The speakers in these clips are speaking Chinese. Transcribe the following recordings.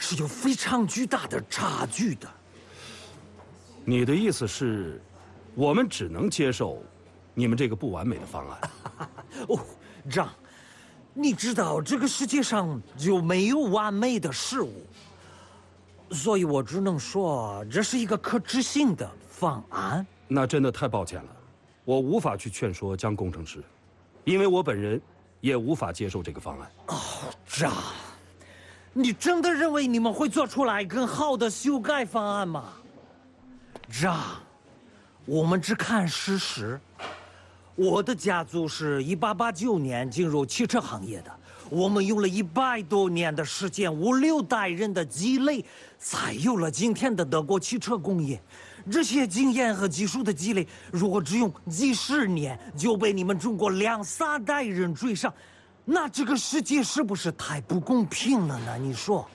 是有非常巨大的差距的。 你的意思是，我们只能接受你们这个不完美的方案？ 哦，张，你知道这个世界上就没有完美的事物，所以我只能说这是一个可执行的方案。 那真的太抱歉了，我无法去劝说江工程师，因为我本人也无法接受这个方案。 哦，张，你真的认为你们会做出来更好的修改方案吗？张，我们只看事实。我的家族是1889年进入汽车行业的，我们用了100多年的时间，5、6代人的积累，才有了今天的德国汽车工业。这些经验和技术的积累，如果只用几十年就被你们中国2、3代人追上，那这个世界是不是太不公平了呢？你说？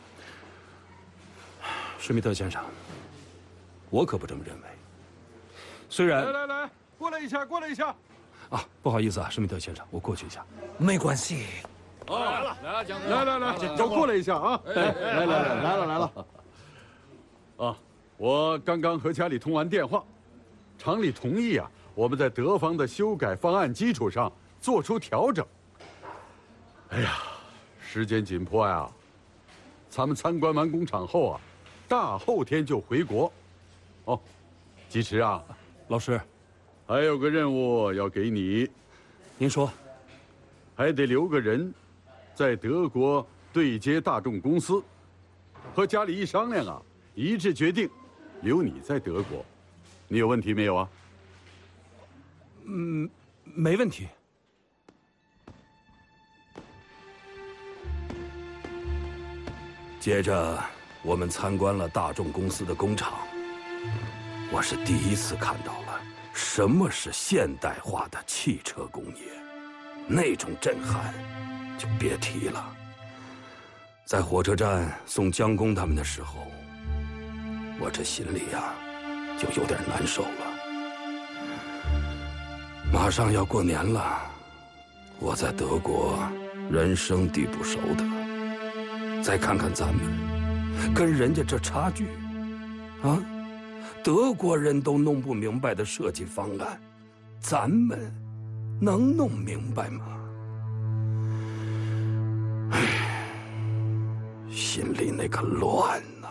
施密特先生，我可不这么认为。虽然…… 来，过来一下，过来一下。 啊，不好意思啊，施密特先生，我过去一下。 没关系。 哦，来了，蒋总，来，都过来一下啊！来了。啊，我刚刚和家里通完电话，厂里同意啊，我们在德方的修改方案基础上做出调整。哎呀，时间紧迫呀，咱们参观完工厂后啊，大后天就回国。哦，吉驰啊， 老师， 还有个任务要给你， 您说， 还得留个人，在德国对接大众公司，和家里一商量啊，一致决定，留你在德国。你有问题没有啊？ 没问题。接着，我们参观了大众公司的工厂，我是第一次看到了什么是现代化的汽车工业，那种震撼就别提了。在火车站送江工他们的时候，我这心里呀就有点难受了。马上要过年了，我在德国人生地不熟的，再看看咱们跟人家这差距啊，德国人都弄不明白的设计方案，咱们能弄明白吗？唉，心里那个乱呐。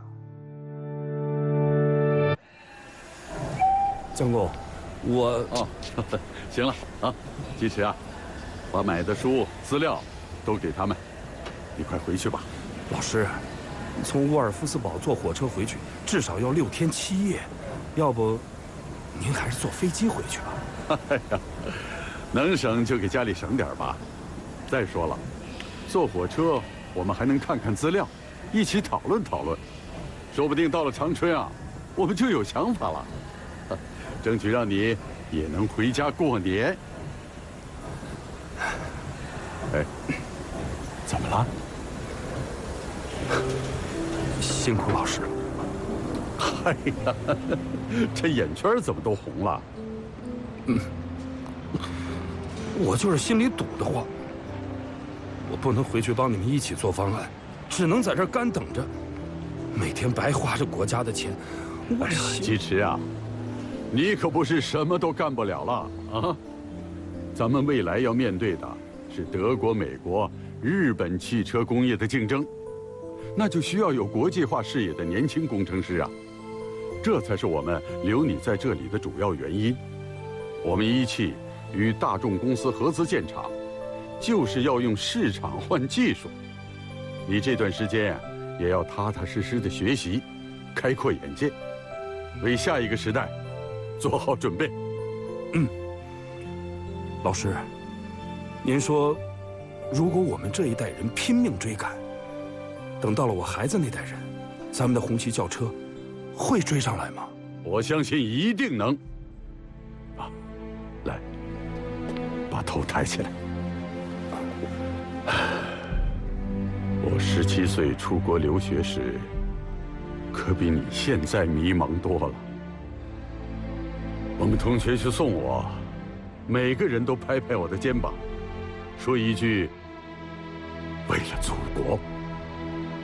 江工， 哦，行了啊，吉驰啊，把买的书资料都给他们，你快回去吧。 老师，从沃尔夫斯堡坐火车回去至少要6天7夜，要不您还是坐飞机回去吧。 哎呀，能省就给家里省点吧。再说了，坐火车我们还能看看资料，一起讨论讨论，说不定到了长春啊，我们就有想法了。争取让你也能回家过年。哎，怎么了？ 辛苦老师了。 哎呀，这眼圈怎么都红了？ 我就是心里堵得慌，我不能回去帮你们一起做方案，只能在这儿干等着，每天白花着国家的钱。 哎呀，吉驰啊，你可不是什么都干不了了啊！咱们未来要面对的是德国、美国、日本汽车工业的竞争，那就需要有国际化视野的年轻工程师啊！这才是我们留你在这里的主要原因。我们一汽与大众公司合资建厂，就是要用市场换技术。你这段时间也要踏踏实实的学习，开阔眼界，为下一个时代做好准备。 老师，您说，如果我们这一代人拼命追赶，等到了我孩子那代人，咱们的红旗轿车会追上来吗？ 我相信一定能。啊，来，把头抬起来。我17岁出国留学时，可比你现在迷茫多了。我们同学去送我，每个人都拍拍我的肩膀，说一句：“为了祖国。”